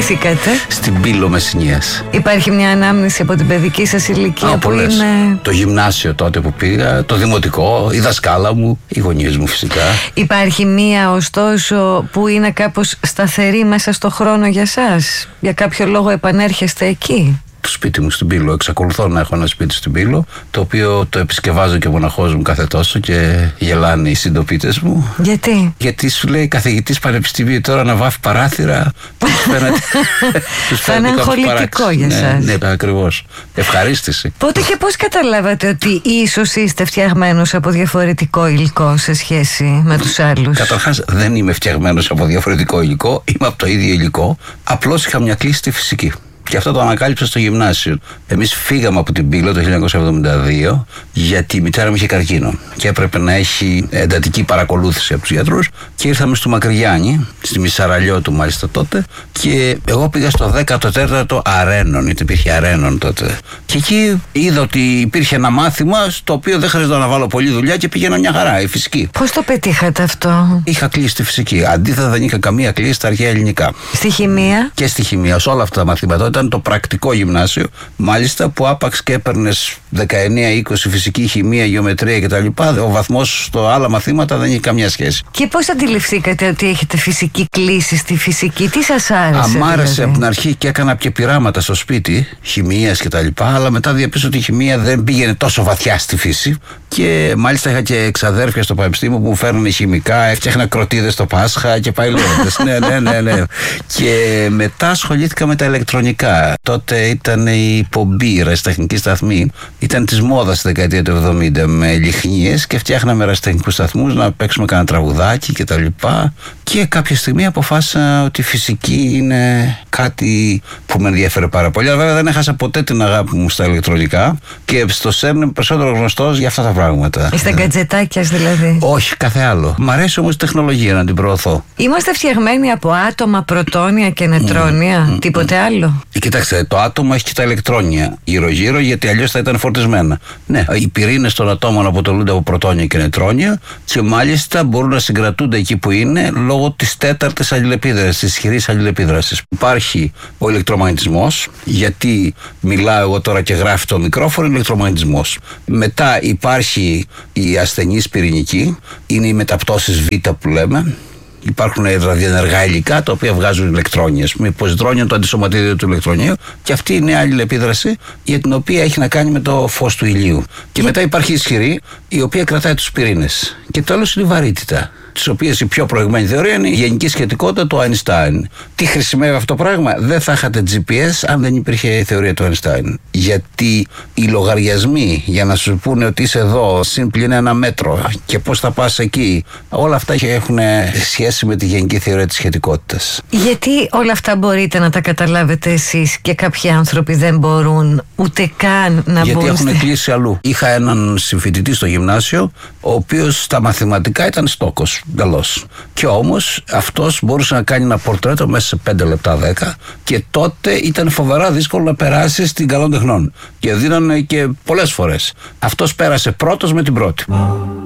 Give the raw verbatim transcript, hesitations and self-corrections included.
γεννηθήκατε? Στην Πύλο Μεσσηνίας. Υπάρχει μια ανάμνηση από την παιδική σας ηλικία? Α, που πολλές. είναι... Το γυμνάσιο τότε που πήγα, το δημοτικό, η δασκάλα μου, οι γονείς μου φυσικά. Υπάρχει μία ωστόσο που είναι κάπως σταθερή μέσα στο χρόνο για σας? Για κάποιο λόγο επανέρχεστε εκεί? Το σπίτι μου στην Πύλο. Εξακολουθώ να έχω ένα σπίτι στην Πύλο, το οποίο το επισκευάζω και ο μοναχός μου κάθε τόσο και γελάνε οι συντοπίτες μου. Γιατί? Γιατί σου λέει καθηγητής πανεπιστημίου τώρα να βάφει παράθυρα. Τους φαίνεται. Θα είναι αγχολητικό για ναι, σας. Ναι, ακριβώς. Ευχαρίστηση. Πότε και πώς καταλάβατε ότι ίσως είστε φτιαγμένος από διαφορετικό υλικό σε σχέση με τους άλλους? Καταρχάς, δεν είμαι φτιαγμένος από διαφορετικό υλικό. Είμαι από το ίδιο υλικό. Απλώς είχα μια κλίση στη φυσική. Και αυτό το ανακάλυψα στο γυμνάσιο. Εμείς φύγαμε από την Πύλο το χίλια εννιακόσια εβδομήντα δύο γιατί η μητέρα μου είχε καρκίνο και έπρεπε να έχει εντατική παρακολούθηση από τους γιατρούς και ήρθαμε στο Μακρυγιάννη, στη Μισαραλιώτου μάλιστα τότε, και εγώ πήγα στο δέκατο τέταρτο Αρένων, γιατί υπήρχε Αρένων τότε. Και εκεί είδα ότι υπήρχε ένα μάθημα στο οποίο δεν χρειαζόταν να βάλω πολλή δουλειά και πήγαινα μια χαρά, η φυσική. Πώς το πετύχατε αυτό? Είχα κλείσει στη φυσική. Αντίθετα, δεν είχα καμία κλείσει στα αρχαία ελληνικά. Στη χημεία? Και στη χημεία, σε όλα αυτά τα μαθήματα. Ήταν το πρακτικό γυμνάσιο, μάλιστα, που άπαξ και έπαιρνες δεκαεννιά είκοσι φυσική, χημεία, γεωμετρία κτλ. Ο βαθμός στο άλλα μαθήματα δεν έχει καμιά σχέση. Και πώς αντιληφθήκατε ότι έχετε φυσική κλίση στη φυσική? Τι σας άρεσε? Μ' άρεσε δηλαδή? Από την αρχή και έκανα και πειράματα στο σπίτι, χημείας κτλ. Αλλά μετά διαπίστωσα ότι η χημεία δεν πήγαινε τόσο βαθιά στη φύση. Και μάλιστα είχα και εξαδέρφια στο πανεπιστήμιο που μου φέρνανε χημικά, έφτιαχνα κροτίδες στο Πάσχα και πάει λέγοντας. ναι, ναι, ναι, ναι. Και μετά ασχολήθηκα με τα ηλεκτρονικά. Τότε ήταν η πομπή, η ερασιτεχνική σταθμή. Ήταν της μόδας στη δεκαετία του εβδομήντα με λιχνίες και φτιάχναμε ερασιτεχνικούς σταθμούς να παίξουμε κανένα τραγουδάκι κτλ. Και κάποια στιγμή αποφάσισα ότι η φυσική είναι κάτι που με ενδιαφέρε πάρα πολύ. Αλλά βέβαια δεν έχασα ποτέ την αγάπη μου στα ηλεκτρονικά και στο ΣΕΡΝ είμαι περισσότερο γνωστός για αυτά τα πράγματα. Είστε γκατζετάκιας δηλαδή? Όχι, κάθε άλλο. Μ' αρέσει όμως η τεχνολογία να την προωθώ. Είμαστε φτιαγμένοι από άτομα, πρωτόνια και νετρόνια, mm, τίποτε mm, άλλο? Κοιτάξτε, το άτομο έχει και τα ηλεκτρόνια γύρω-γύρω, γιατί αλλιώς θα ήταν φορτισμένα. Ναι, οι πυρήνες των ατόμων αποτελούνται από πρωτόνια και νετρόνια και μάλιστα μπορούν να συγκρατούνται εκεί που είναι λόγω της τέταρτης αλληλεπίδρασης, της ισχυρής αλληλεπίδρασης. Υπάρχει ο ηλεκτρομαγνητισμός, γιατί μιλάω εγώ τώρα και γράφει το μικρόφωνο, ηλεκτρομαγνητισμός. Μετά υπάρχει η ασθενής πυρηνική, είναι οι μεταπτώσεις Β που λέμε. Υπάρχουν ραδιενεργά υλικά τα οποία βγάζουν ηλεκτρόνια. Με ποζιτρόνιο το αντισωματίδιο του ηλεκτρονίου, και αυτή είναι άλλη επίδραση για την οποία έχει να κάνει με το φως του ηλίου. Και μετά υπάρχει η ισχυρή, η οποία κρατάει τους πυρήνες. Και τέλος είναι η βαρύτητα, τις οποίες η πιο προηγμένη θεωρία είναι η γενική σχετικότητα του Einstein. Τι χρησιμεύει αυτό το πράγμα? Δεν θα είχατε τζι πι ες αν δεν υπήρχε η θεωρία του Einstein. Γιατί οι λογαριασμοί για να σου πούνε ότι είσαι εδώ, σύμπλη είναι ένα μέτρο και πώς θα πας εκεί, όλα αυτά έχουν σχέση με τη γενική θεωρία της σχετικότητας. Γιατί όλα αυτά μπορείτε να τα καταλάβετε εσείς και κάποιοι άνθρωποι δεν μπορούν ούτε καν να Γιατί μπουν? έχουν στη... κλείσει αλλού. Είχα έναν συμφοιτητή στο γυμνάσιο, ο οποίος στα μαθηματικά ήταν στόκος. Καλώς. Και όμως αυτός μπορούσε να κάνει ένα πορτρέτο μέσα σε πέντε λεπτά, δέκα, και τότε ήταν φοβερά δύσκολο να περάσει στην καλών τεχνών. Και δίνανε και πολλές φορές. Αυτός πέρασε πρώτος με την πρώτη.